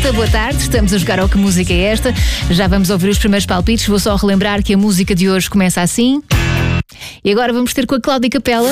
M80, boa tarde. Estamos a jogar ao Que Música é Esta? Já vamos ouvir os primeiros palpites. Vou só relembrar que a música de hoje começa assim. E agora vamos ter com a Cláudia Capela.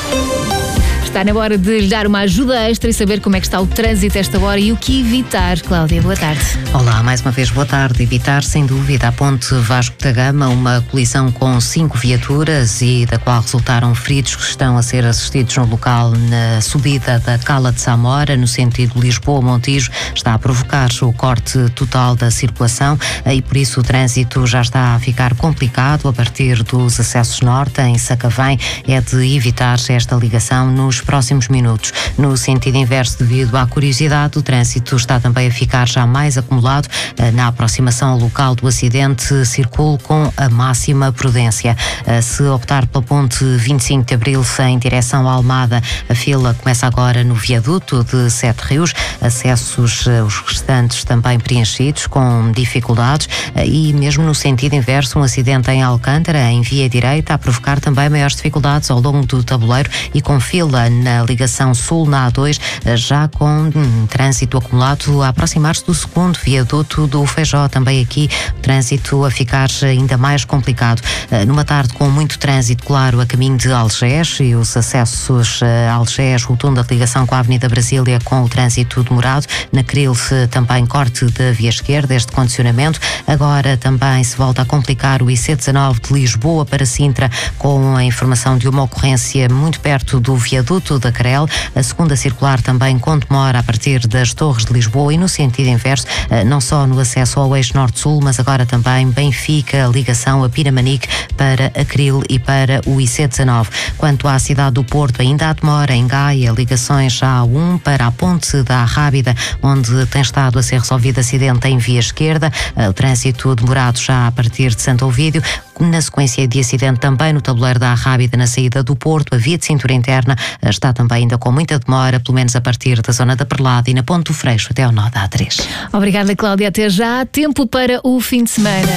Está na hora de lhe dar uma ajuda extra e saber como é que está o trânsito esta hora e o que evitar. Cláudia, boa tarde. Olá, mais uma vez boa tarde. Evitar, sem dúvida, a ponte Vasco da Gama, uma colisão com 5 viaturas e da qual resultaram feridos que estão a ser assistidos no local na subida da Cala de Samora, no sentido Lisboa-Montijo. Está a provocar o corte total da circulação e por isso o trânsito já está a ficar complicado a partir dos acessos norte. Em Sacavém é de evitar esta ligação nos próximos minutos. No sentido inverso, devido à curiosidade, o trânsito está também a ficar já mais acumulado. Na aproximação ao local do acidente, circule com a máxima prudência. Se optar pela ponte 25 de Abril em direção à Almada, a fila começa agora no viaduto de Sete Rios. Acessos, os restantes também preenchidos com dificuldades e mesmo no sentido inverso, um acidente em Alcântara, em via direita, a provocar também maiores dificuldades ao longo do tabuleiro e com fila na ligação sul na A2, já com trânsito acumulado a aproximar-se do segundo viaduto do Feijó. Também aqui o trânsito a ficar ainda mais complicado. Numa tarde com muito trânsito, claro, a caminho de Algés e os acessos a Algés, rotunda de ligação com a Avenida Brasília com o trânsito demorado. Na Cril também corte da via esquerda, este condicionamento. Agora também se volta a complicar o IC19 de Lisboa para Sintra com a informação de uma ocorrência muito perto do viaduto da Crel. A segunda circular também com demora a partir das Torres de Lisboa e no sentido inverso, não só no acesso ao eixo norte-sul, mas agora também Benfica, ligação a Piramanique para Acril e para o IC19. Quanto à cidade do Porto, ainda há demora em Gaia, ligações já A1 para a ponte da Arrábida, onde tem estado a ser resolvido acidente em via esquerda. O trânsito demorado já a partir de Santo Ovídio. Na sequência de acidente também no tabuleiro da Arrábida, na saída do Porto, a via de cintura interna está também ainda com muita demora, pelo menos a partir da zona da Perlada e na Ponte do Freixo até ao nó da A3. Obrigada, Cláudia. Até já. Tempo para o fim de semana.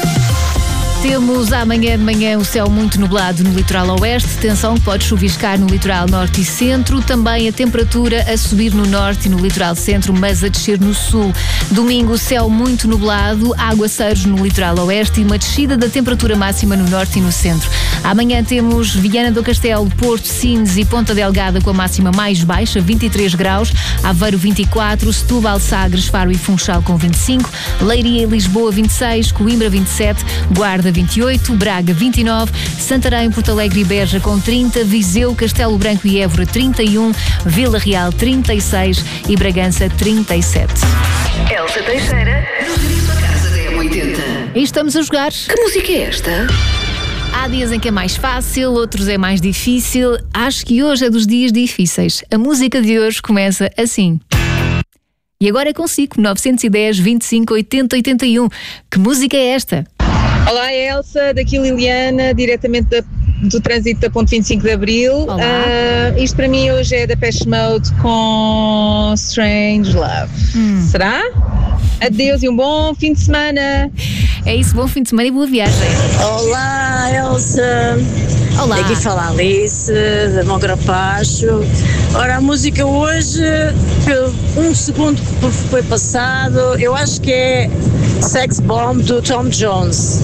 Temos amanhã de manhã o céu muito nublado no litoral oeste, atenção, pode chuviscar no litoral norte e centro, também a temperatura a subir no norte e no litoral centro, mas a descer no sul. Domingo, céu muito nublado, aguaceiros no litoral oeste e uma descida da temperatura máxima no norte e no centro. Amanhã temos Viana do Castelo, Porto, Sines e Ponta Delgada com a máxima mais baixa, 23 graus, Aveiro 24, Setúbal, Sagres, Faro e Funchal com 25, Leiria e Lisboa 26, Coimbra 27, Guarda 28, Braga 29, Santarém, Porto Alegre e Beja com 30, Viseu, Castelo Branco e Évora 31, Vila Real 36 e Bragança 37. Elsa Teixeira, no Regresso a Casa da M80. E estamos a jogar. Que música é esta? Há dias em que é mais fácil, outros é mais difícil. Acho que hoje é dos dias difíceis. A música de hoje começa assim. E agora é consigo, 910 25 80 81. Que música é esta? Olá Elsa, daqui Liliana, diretamente do trânsito da Ponte 25 de Abril. Isto para mim hoje é da Depeche Mode com Strange Love. Será? Adeus e um bom fim de semana. É isso, bom fim de semana e boa viagem. Olá Elsa. Olá. Aqui fala a Alice, da Mongrapacho. Ora, a música hoje, um segundo que foi passado, eu acho que é Sex Bomb do Tom Jones.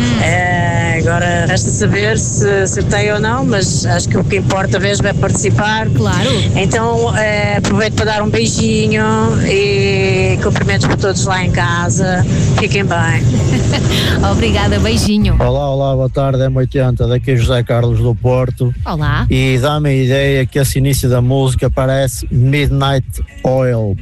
Agora resta saber se acertei ou não, mas acho que o que importa mesmo é participar. Claro. Então aproveito para dar um beijinho e cumprimentos para todos lá em casa. Fiquem bem. Obrigada, beijinho. Olá, boa tarde, M80, daqui é José Carlos do Porto. Olá. E dá-me a ideia que esse início da música parece Midnight Oil.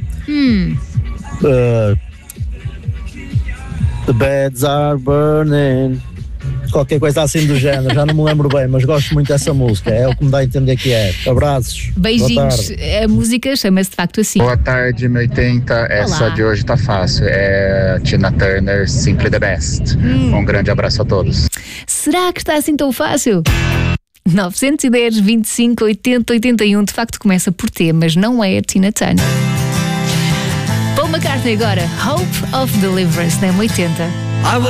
The beds are burning. Qualquer coisa assim do género, já não me lembro bem, mas gosto muito dessa música, é o que me dá a entender que é. Abraços. Beijinhos. A música chama-se de facto assim. Boa tarde, M80. Essa de hoje tá fácil. É Tina Turner, Simply the Best. Um grande abraço a todos. Será que está assim tão fácil? 910 25 80 81 de facto começa por T, mas não é a Tina Turner. Paul McCartney agora, Hope of Deliverance, na M80.